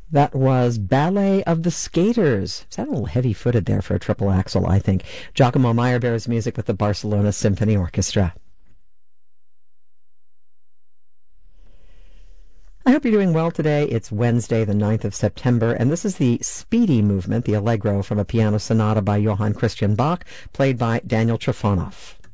That was Ballet of the Skaters. Sounded a little heavy-footed there for a triple axel, I think. Giacomo Meyerbeer's music with the Barcelona Symphony Orchestra. I hope you're doing well today. It's Wednesday, the 9th of September, and this is the Speedy Movement, the Allegro from a piano sonata by Johann Christian Bach, played by Daniel Trifonov.